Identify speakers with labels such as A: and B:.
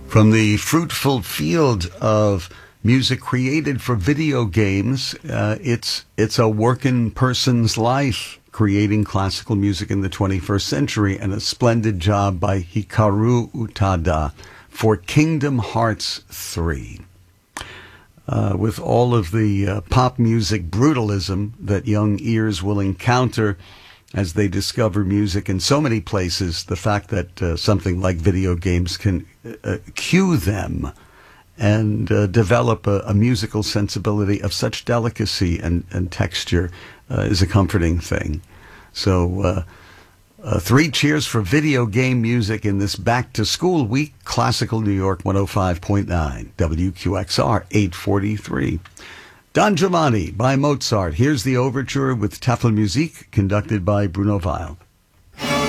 A: From the fruitful field of music created for video games, it's a working person's life creating classical music in the 21st century, and a splendid job by Hikaru Utada for Kingdom Hearts 3. With all of the pop music brutalism that young ears will encounter as they discover music in so many places, the fact that something like video games can cue them and develop a musical sensibility of such delicacy and texture is a comforting thing. So 3 cheers for video game music in this back-to-school week. Classical New York 105.9, WQXR 843. Don Giovanni by Mozart. Here's the overture with Tafel Musik, conducted by Bruno Weil.